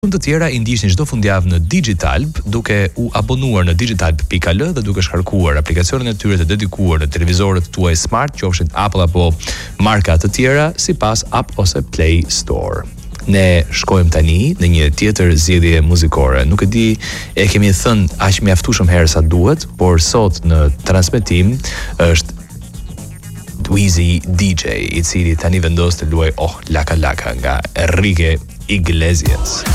Të tjera i ndiqni çdo fundjavë në Digitalb, duke u abonuar në digitalb.al dhe duke shkarkuar aplikacionin e tyre të dedikuar në televizorët tuaj smart, qofshin Apple apo marka të tjera, sipas App ose Play Store. Ne shkojmë tani në një tjetër zgjedhje muzikore. Nuk e di, e kemi thënë aq mjaftueshëm herë sa duhet, por sot në transmetim është Wheezy DJ, i cili tani vendos të luaj Laka Laka nga Enrique Iglesias.